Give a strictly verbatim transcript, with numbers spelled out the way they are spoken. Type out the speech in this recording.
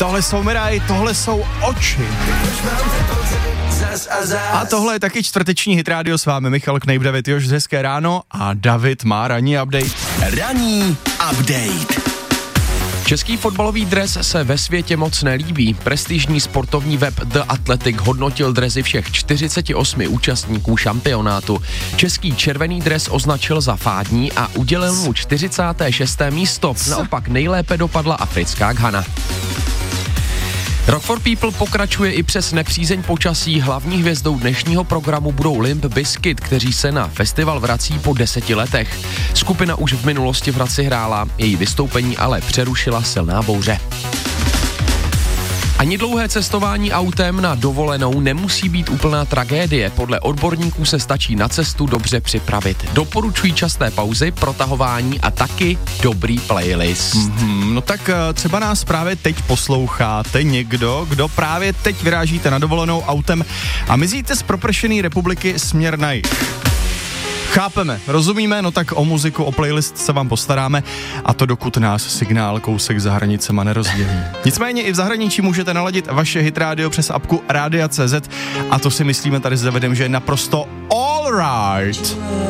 tohle jsou Mirai, tohle jsou Oči. A tohle je taky čtvrteční Hit Radio, s vámi Michal Knejp, David Još, hezké ráno a David má ranní update. Ranní update. Český fotbalový dres se ve světě moc nelíbí. Prestižní sportovní web The Athletic hodnotil dresy všech čtyřiceti osmi účastníků šampionátu. Český červený dres označil za fádní a udělil mu čtyřicáté šesté místo. Naopak nejlépe dopadla africká Ghana. Rock for People pokračuje i přes nepřízeň počasí. Hlavní hvězdou dnešního programu budou Limp Bizkit, kteří se na festival vrací po deseti letech. Skupina už v minulosti v Hradci hrála, její vystoupení ale přerušila silná bouře. Ani dlouhé cestování autem na dovolenou nemusí být úplná tragédie. Podle odborníků se stačí na cestu dobře připravit. Doporučují časté pauzy, protahování a taky dobrý playlist. Mm-hmm, no tak třeba nás právě teď posloucháte někdo, kdo právě teď vyrážíte na dovolenou autem a mizíte z propršený republiky směr na jih. Chápeme, rozumíme, no tak o muziku, o playlist se vám postaráme a to dokud nás signál kousek za hranicema nerozdělí. Nicméně i v zahraničí můžete naladit vaše Hit Radio přes apku Rádia tečka cé zet a to si myslíme tady s Davidem, že je naprosto all right.